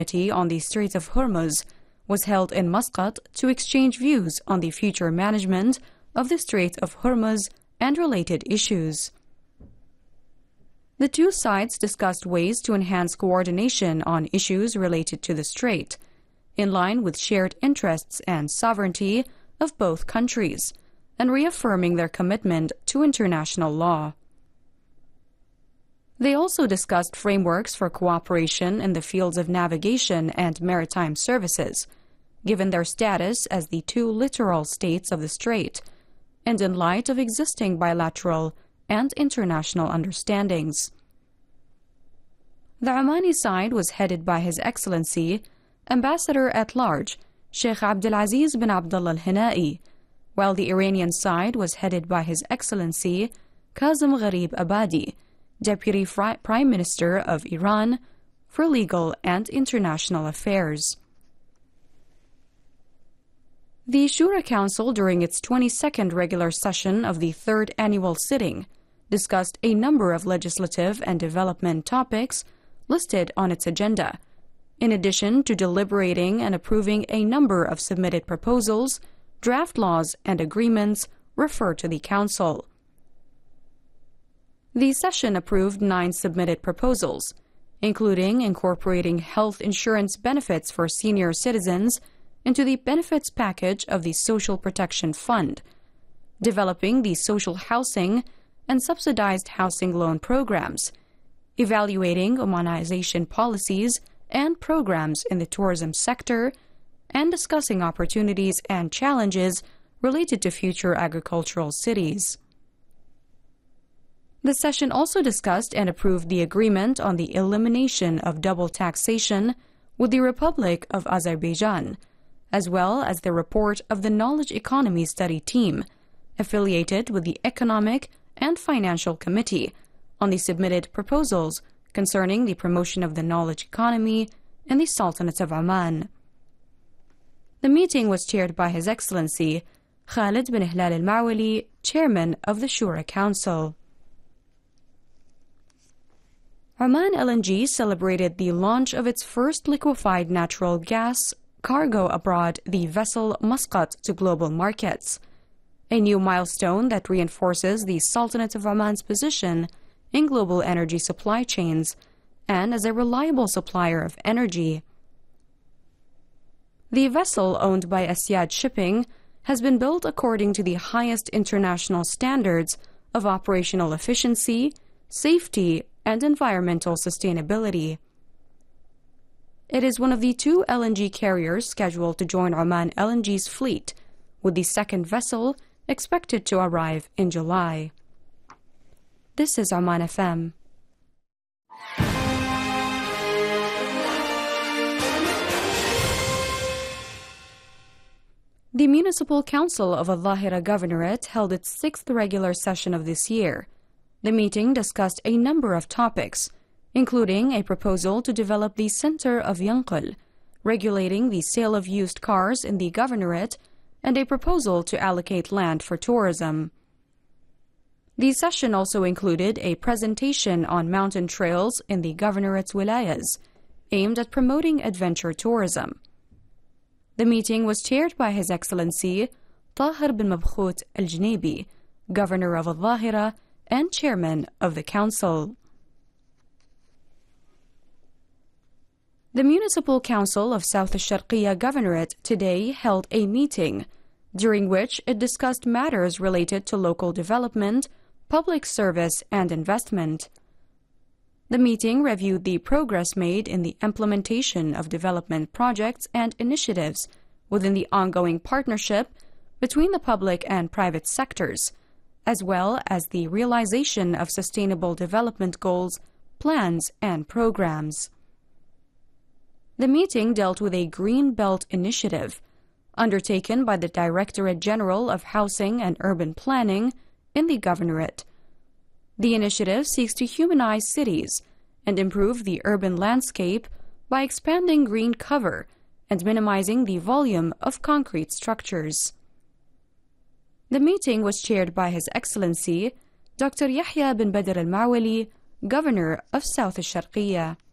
on the Strait of Hormuz was held in Muscat to exchange views on the future management of the Strait of Hormuz and related issues. The two sides discussed ways to enhance coordination on issues related to the strait, in line with shared interests and sovereignty of both countries, and reaffirming their commitment to international law. They also discussed frameworks for cooperation in the fields of navigation and maritime services, given their status as the two littoral states of the strait, and in light of existing bilateral and international understandings. The Omani side was headed by His Excellency, Ambassador-at-Large Sheikh Abdulaziz bin Abdullah al-Hina'i, while the Iranian side was headed by His Excellency Kazem Gharib Abadi, Deputy Prime Minister of Iran for Legal and International Affairs. The Shura Council, during its 22nd regular session of the third annual sitting, discussed a number of legislative and development topics listed on its agenda, in addition to deliberating and approving a number of submitted proposals, draft laws, and agreements referred to the Council. The session approved 9 submitted proposals, including incorporating health insurance benefits for senior citizens into the benefits package of the Social Protection Fund, developing the social housing and subsidized housing loan programs, evaluating Omanization policies and programs in the tourism sector, and discussing opportunities and challenges related to future agricultural cities. The session also discussed and approved the agreement on the elimination of double taxation with the Republic of Azerbaijan, as well as the report of the Knowledge Economy Study Team, affiliated with the Economic and Financial Committee, on the submitted proposals concerning the promotion of the knowledge economy in the Sultanate of Oman. The meeting was chaired by His Excellency Khalid bin Hilal al-Mawali, Chairman of the Shura Council. Oman LNG celebrated the launch of its first liquefied natural gas cargo abroad the vessel Muscat to global markets, a new milestone that reinforces the Sultanate of Oman's position in global energy supply chains and as a reliable supplier of energy. The vessel, owned by Asyad Shipping, has been built according to the highest international standards of operational efficiency, safety, and environmental sustainability. It is one of the 2 LNG carriers scheduled to join Oman LNG's fleet, with the second vessel expected to arrive in July. This is Oman FM. The Municipal Council of Al-Dhahira Governorate held its 6th regular session of this year. The meeting discussed a number of topics, including a proposal to develop the Center of Yanqul, regulating the sale of used cars in the governorate, and a proposal to allocate land for tourism. The session also included a presentation on mountain trails in the governorate's wilayas, aimed at promoting adventure tourism. The meeting was chaired by His Excellency Tahir bin Mabkhut al-Jnebi, Governor of Al-Dhahira and Chairman of the Council. The Municipal Council of South al-Sharqiyya Governorate today held a meeting, during which it discussed matters related to local development, public service, and investment. The meeting reviewed the progress made in the implementation of development projects and initiatives within the ongoing partnership between the public and private sectors, as well as the realization of sustainable development goals, plans, and programs. The meeting dealt with a Green Belt initiative undertaken by the Directorate General of Housing and Urban Planning in the Governorate. The initiative seeks to humanize cities and improve the urban landscape by expanding green cover and minimizing the volume of concrete structures. The meeting was chaired by His Excellency Dr. Yahya bin Badr al-Mawali, Governor of South al-Sharqiyya.